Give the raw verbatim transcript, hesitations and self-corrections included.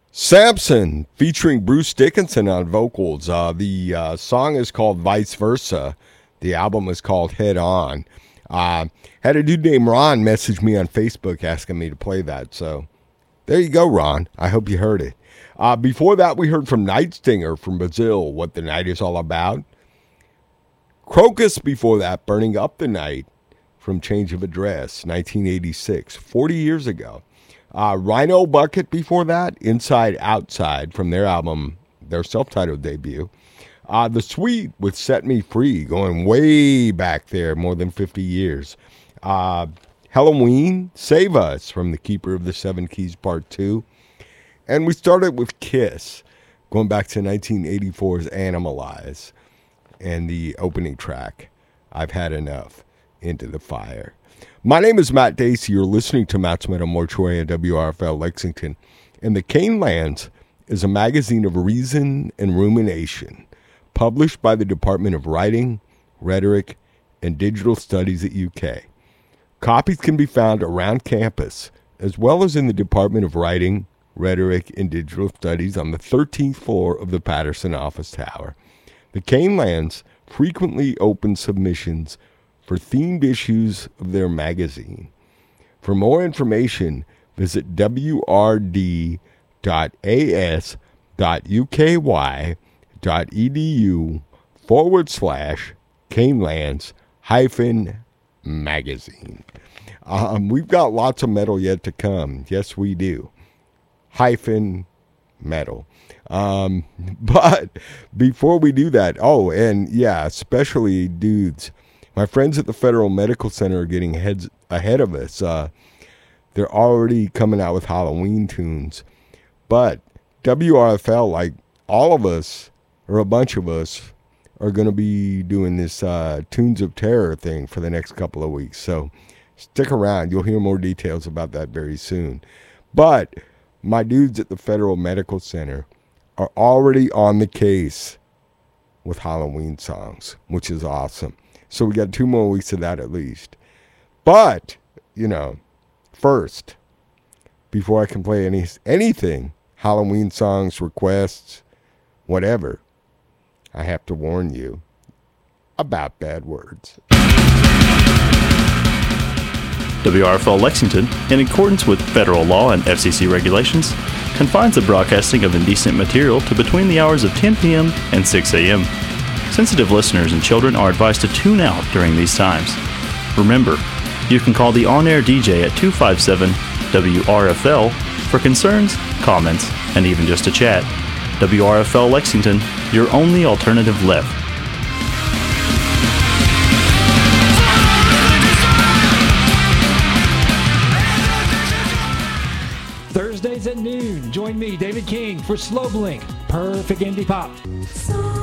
Samson, featuring Bruce Dickinson on vocals. Uh, the uh, song is called Vice Versa. The album is called Head On. Uh, had a dude named Ron message me on Facebook asking me to play that. So there you go, Ron. I hope you heard it. Uh, before that, we heard from Night Stinger from Brazil, What the Night is All About. Crocus before that, Burning Up the Night from Change of Address, nineteen eighty-six, forty years ago. Uh, Rhino Bucket before that, Inside Outside from their album, their self-titled debut. Uh, The Sweet with Set Me Free, going way back there, more than fifty years. Uh, Halloween, Save Us from The Keeper of the Seven Keys Part two. And we started with Kiss, going back to nineteen eighty-four's Animalize, and the opening track, I've Had Enough, Into the Fire. My name is Matt Dacey. You're listening to Matt's Metal Mortuary at W R F L Lexington. And The Canelands is a magazine of reason and rumination, published by the Department of Writing, Rhetoric, and Digital Studies at U K. Copies can be found around campus, as well as in the Department of Writing, Rhetoric, and Digital Studies on the thirteenth floor of the Patterson office tower. The Canelands frequently open submissions for themed issues of their magazine. For more information, visit w r d dot a s dot u k y dot e d u forward slash Canelands hyphen magazine. Um, we've got lots of metal yet to come. Yes, we do. Hyphen metal. Um, but before we do that, oh, and yeah, especially dudes, my friends at the Federal Medical Center are getting heads ahead of us. Uh, they're already coming out with Halloween tunes. But W R F L, like all of us, or a bunch of us, are going to be doing this uh, Tunes of Terror thing for the next couple of weeks. So stick around. You'll hear more details about that very soon. But my dudes at the Federal Medical Center are already on the case with Halloween songs, which is awesome. So we got two more weeks of that at least. But, you know, first, before I can play any anything, Halloween songs, requests, whatever, I have to warn you about bad words. W R F L Lexington, in accordance with federal law and F C C regulations, confines the broadcasting of indecent material to between the hours of ten p.m. and six a.m. Sensitive listeners and children are advised to tune out during these times. Remember, you can call the on-air D J at two five seven W R F L for concerns, comments, and even just a chat. W R F L Lexington, your only alternative left. Thursdays at noon, join me, David King, for Slow Blink, perfect indie pop.